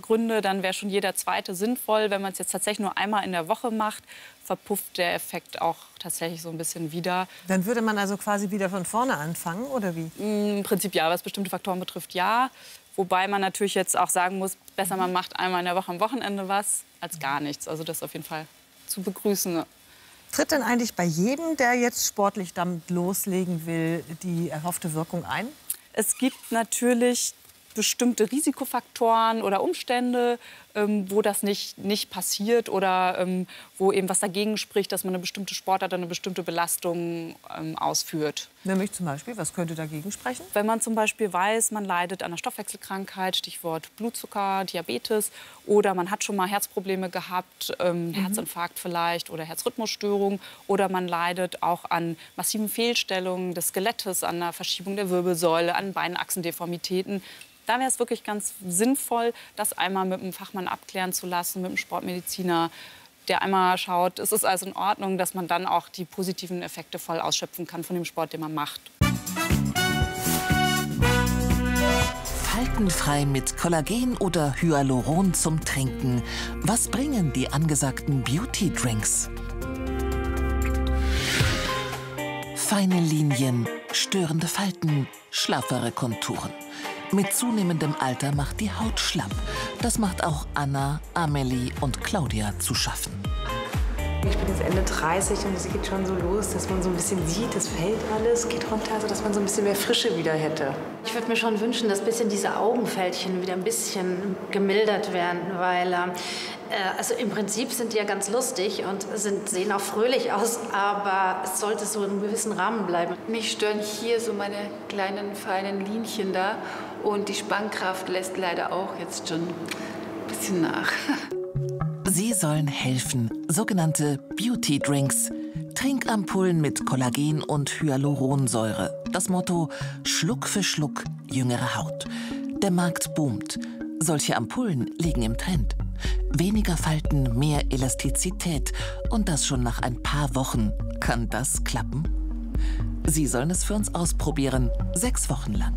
Gründe, dann wäre schon jeder zweite sinnvoll. Wenn man es jetzt tatsächlich nur einmal in der Woche macht, verpufft der Effekt auch tatsächlich so ein bisschen wieder. Dann würde man also quasi wieder von vorne anfangen, oder wie? Im Prinzip ja, was bestimmte Faktoren betrifft, ja. Wobei man natürlich jetzt auch sagen muss, besser man macht einmal in der Woche am Wochenende was, als gar nichts. Also das ist auf jeden Fall zu begrüßen. Tritt denn eigentlich bei jedem, der jetzt sportlich damit loslegen will, die erhoffte Wirkung ein? Es gibt natürlich bestimmte Risikofaktoren oder Umstände, wo das nicht passiert oder wo eben was dagegen spricht, dass man eine bestimmte Sportart oder eine bestimmte Belastung ausführt. Nämlich zum Beispiel, was könnte dagegen sprechen? Wenn man zum Beispiel weiß, man leidet an einer Stoffwechselkrankheit, Stichwort Blutzucker, Diabetes, oder man hat schon mal Herzprobleme gehabt, Herzinfarkt vielleicht oder Herzrhythmusstörung, oder man leidet auch an massiven Fehlstellungen des Skelettes, an einer Verschiebung der Wirbelsäule, an Beinachsendeformitäten. Da wäre es wirklich ganz sinnvoll, das einmal mit einem Fachmann abklären zu lassen, mit einem Sportmediziner, der einmal schaut, es ist also in Ordnung, dass man dann auch die positiven Effekte voll ausschöpfen kann von dem Sport, den man macht. Faltenfrei mit Kollagen oder Hyaluron zum Trinken. Was bringen die angesagten Beauty-Drinks? Feine Linien, störende Falten, schlaffere Konturen. Mit zunehmendem Alter macht die Haut schlapp. Das macht auch Anna, Amelie und Claudia zu schaffen. Ich bin jetzt Ende 30 und es geht schon so los, dass man so ein bisschen sieht, es fällt alles, geht runter, also dass man so ein bisschen mehr Frische wieder hätte. Ich würde mir schon wünschen, dass bisschen diese Augenfältchen wieder ein bisschen gemildert werden, weil also im Prinzip sind die ja ganz lustig und sehen auch fröhlich aus, aber es sollte so in einem gewissen Rahmen bleiben. Mich stören hier so meine kleinen, feinen Linchen da und die Spannkraft lässt leider auch jetzt schon ein bisschen nach. Sie sollen helfen, sogenannte Beauty-Drinks. Trinkampullen mit Kollagen und Hyaluronsäure. Das Motto: Schluck für Schluck, jüngere Haut. Der Markt boomt. Solche Ampullen liegen im Trend. Weniger Falten, mehr Elastizität. Und das schon nach ein paar Wochen. Kann das klappen? Sie sollen es für uns ausprobieren, 6 Wochen lang.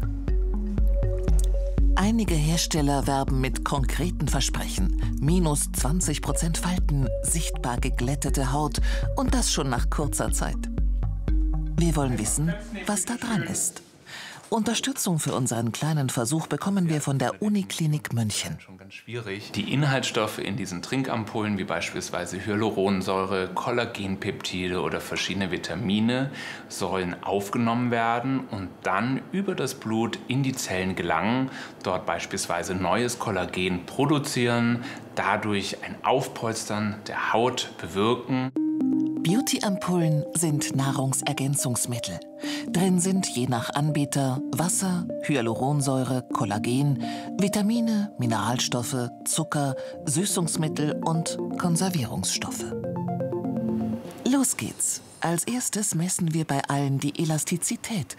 Einige Hersteller werben mit konkreten Versprechen. Minus 20% Falten, sichtbar geglättete Haut und das schon nach kurzer Zeit. Wir wollen wissen, was da dran ist. Unterstützung für unseren kleinen Versuch bekommen wir von der Uniklinik München. Schon ganz schwierig. Die Inhaltsstoffe in diesen Trinkampullen, wie beispielsweise Hyaluronsäure, Kollagenpeptide oder verschiedene Vitamine, sollen aufgenommen werden und dann über das Blut in die Zellen gelangen, dort beispielsweise neues Kollagen produzieren, dadurch ein Aufpolstern der Haut bewirken. Beauty-Ampullen sind Nahrungsergänzungsmittel. Drin sind je nach Anbieter Wasser, Hyaluronsäure, Kollagen, Vitamine, Mineralstoffe, Zucker, Süßungsmittel und Konservierungsstoffe. Los geht's. Als erstes messen wir bei allen die Elastizität.